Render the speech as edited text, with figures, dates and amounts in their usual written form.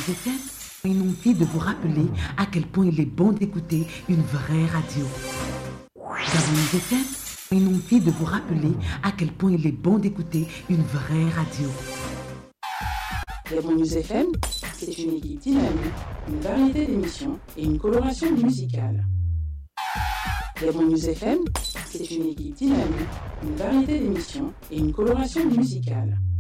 FM, une envie de vous rappeler à quel point il est bon d'écouter une vraie radio. Gabonese FM, une envie de vous rappeler à quel point il est bon d'écouter une vraie radio. Gabonese FM, c'est une équipe dynamique, une variété d'émissions et une coloration musicale. Gabonese FM, c'est une équipe dynamique, une variété d'émissions et une coloration musicale.